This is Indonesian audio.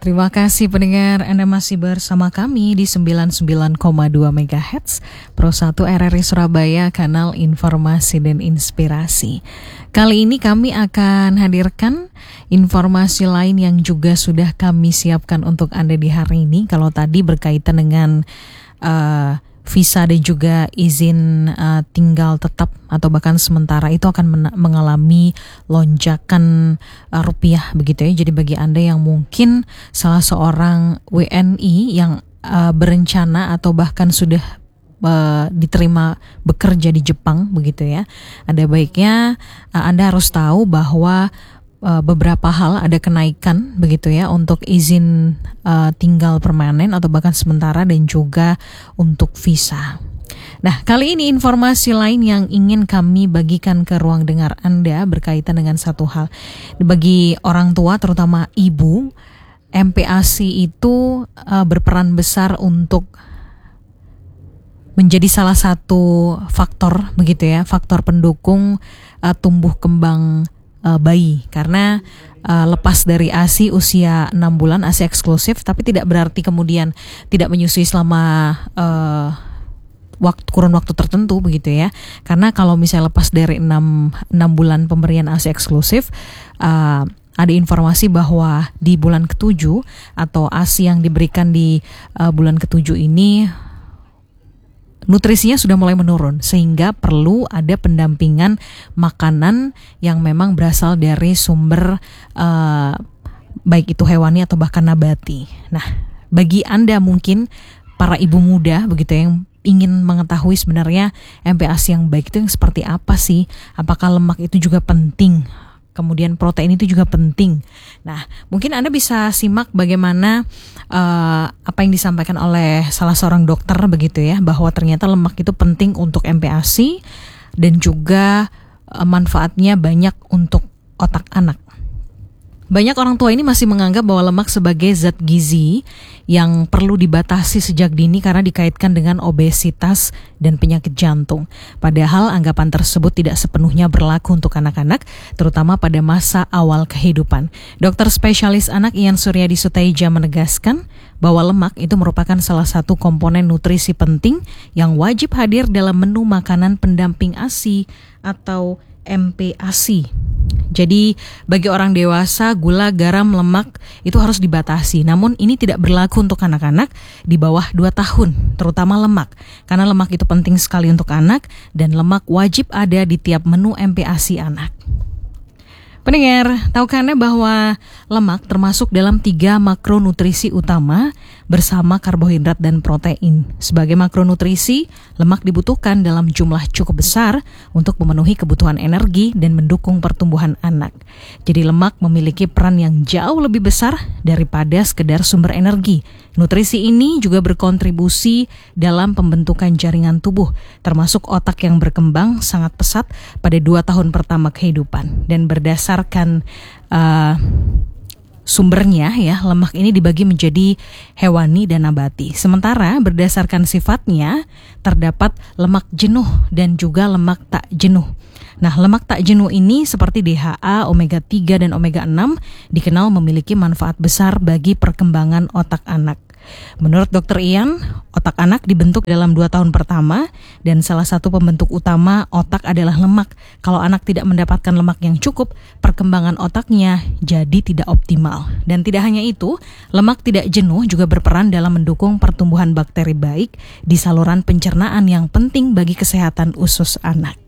Terima kasih pendengar, Anda masih bersama kami di 99,2 MHz Pro 1 RRI Surabaya, kanal informasi dan inspirasi. Kali ini kami akan hadirkan informasi lain yang juga sudah kami siapkan untuk Anda di hari ini. Kalau tadi berkaitan dengan visa dan juga izin tinggal tetap atau bahkan sementara itu akan mengalami lonjakan rupiah begitu ya. Jadi bagi Anda yang mungkin salah seorang WNI yang berencana atau bahkan sudah diterima bekerja di Jepang begitu ya, ada baiknya Anda harus tahu bahwa beberapa hal ada kenaikan begitu ya untuk izin tinggal permanen atau bahkan sementara dan juga untuk visa. Nah, kali ini informasi lain yang ingin kami bagikan ke ruang dengar Anda berkaitan dengan satu hal. Bagi orang tua terutama ibu, MPASI itu berperan besar untuk menjadi salah satu faktor begitu ya, faktor pendukung tumbuh kembang bayi, karena lepas dari ASI usia 6 bulan, ASI eksklusif, tapi tidak berarti kemudian tidak menyusui selama kurun waktu tertentu begitu ya. Karena kalau misalnya lepas dari 6 bulan pemberian ASI eksklusif, ada informasi bahwa di bulan ke-7 atau ASI yang diberikan di bulan ke-7 ini nutrisinya sudah mulai menurun, sehingga perlu ada pendampingan makanan yang memang berasal dari sumber baik itu hewani atau bahkan nabati. Nah, bagi Anda mungkin para ibu muda begitu yang ingin mengetahui sebenarnya MPASI yang baik itu yang seperti apa sih? Apakah lemak itu juga penting? Kemudian protein itu juga penting. Nah, mungkin Anda bisa simak bagaimana apa yang disampaikan oleh salah seorang dokter begitu ya, bahwa ternyata lemak itu penting untuk MPASI dan juga manfaatnya banyak untuk otak anak. Banyak orang tua ini masih menganggap bahwa lemak sebagai zat gizi yang perlu dibatasi sejak dini karena dikaitkan dengan obesitas dan penyakit jantung. Padahal anggapan tersebut tidak sepenuhnya berlaku untuk anak-anak, terutama pada masa awal kehidupan. Dokter spesialis anak Ian Suryadi Sutaija menegaskan bahwa lemak itu merupakan salah satu komponen nutrisi penting yang wajib hadir dalam menu makanan pendamping ASI atau MPASI. Jadi bagi orang dewasa, gula, garam, lemak itu harus dibatasi. Namun ini tidak berlaku untuk anak-anak di bawah 2 tahun, terutama lemak. Karena lemak itu penting sekali untuk anak dan lemak wajib ada di tiap menu MPASI anak. Pendengar, tahukah Anda bahwa lemak termasuk dalam 3 makronutrisi utama bersama karbohidrat dan protein. Sebagai makronutrisi, lemak dibutuhkan dalam jumlah cukup besar untuk memenuhi kebutuhan energi dan mendukung pertumbuhan anak. Jadi lemak memiliki peran yang jauh lebih besar daripada sekedar sumber energi. Nutrisi ini juga berkontribusi dalam pembentukan jaringan tubuh, termasuk otak yang berkembang sangat pesat pada 2 tahun pertama kehidupan. Dan berdasarkan sumbernya ya, lemak ini dibagi menjadi hewani dan nabati. Sementara berdasarkan sifatnya terdapat lemak jenuh dan juga lemak tak jenuh. Nah, lemak tak jenuh ini seperti DHA, omega 3 dan omega 6 dikenal memiliki manfaat besar bagi perkembangan otak anak. Menurut Dr. Ian, otak anak dibentuk dalam 2 tahun pertama dan salah satu pembentuk utama otak adalah lemak. Kalau anak tidak mendapatkan lemak yang cukup, perkembangan otaknya jadi tidak optimal. Dan tidak hanya itu, lemak tidak jenuh juga berperan dalam mendukung pertumbuhan bakteri baik di saluran pencernaan yang penting bagi kesehatan usus anak.